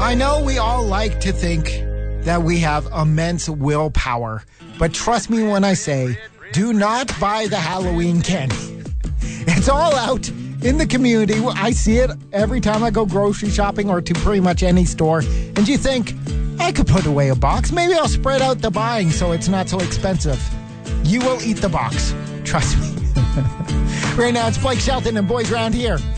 I know we all like to think that we have immense willpower, but trust me when I say, do not buy the Halloween candy. It's all out in the community. I see it every time I go grocery shopping or to pretty much any store. And you think, I could put away a box. Maybe I'll spread out the buying so it's not so expensive. You will eat the box. Trust me. Right now, it's Blake Shelton and Boys Round Here